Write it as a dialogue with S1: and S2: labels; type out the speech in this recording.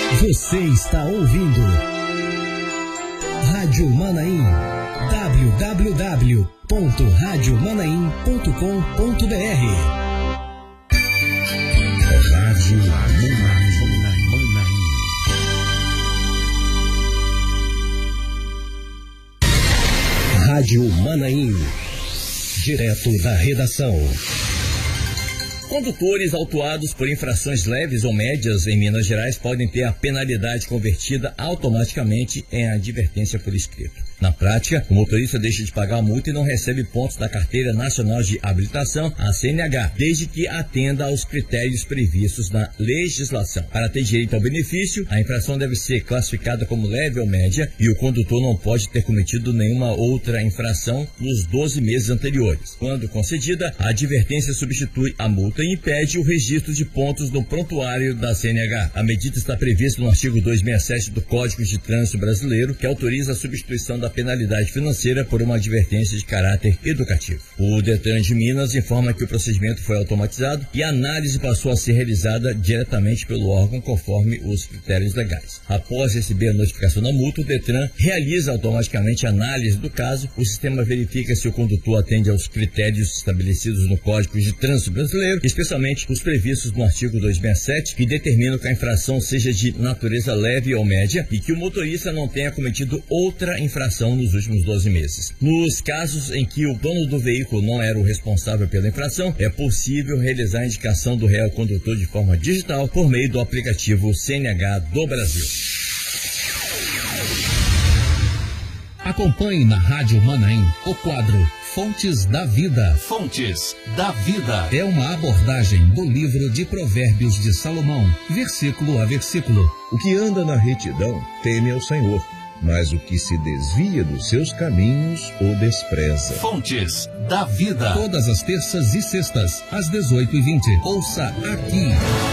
S1: Você está ouvindo Rádio Manaim, www.radiomanaim.com.br. Rádio Manaim. Rádio Manaim, direto da redação.
S2: Condutores autuados por infrações leves ou médias em Minas Gerais podem ter a penalidade convertida automaticamente em advertência por escrito. Na prática, o motorista deixa de pagar a multa e não recebe pontos da Carteira Nacional de Habilitação, a CNH, desde que atenda aos critérios previstos na legislação. Para ter direito ao benefício, a infração deve ser classificada como leve ou média e o condutor não pode ter cometido nenhuma outra infração nos 12 meses anteriores. Quando concedida, a advertência substitui a multa e impede o registro de pontos no prontuário da CNH. A medida está prevista no artigo 267 do Código de Trânsito Brasileiro, que autoriza a substituição da penalidade financeira por uma advertência de caráter educativo. O Detran de Minas informa que o procedimento foi automatizado e a análise passou a ser realizada diretamente pelo órgão conforme os critérios legais. Após receber a notificação da multa, o Detran realiza automaticamente a análise do caso. O sistema verifica se o condutor atende aos critérios estabelecidos no Código de Trânsito Brasileiro, especialmente os previstos no artigo 267, que determinam que a infração seja de natureza leve ou média e que o motorista não tenha cometido outra infração nos últimos 12 meses. Nos casos em que o dono do veículo não era o responsável pela infração, é possível realizar a indicação do réu condutor de forma digital por meio do aplicativo CNH do Brasil.
S1: Acompanhe na Rádio Manaim o quadro Fontes da Vida.
S3: Fontes da Vida
S1: é uma abordagem do livro de Provérbios de Salomão, versículo a versículo.
S4: O que anda na retidão teme ao Senhor, mas o que se desvia dos seus caminhos o despreza.
S3: Fontes da Vida.
S1: Todas as terças e sextas, às 18h20. Ouça aqui.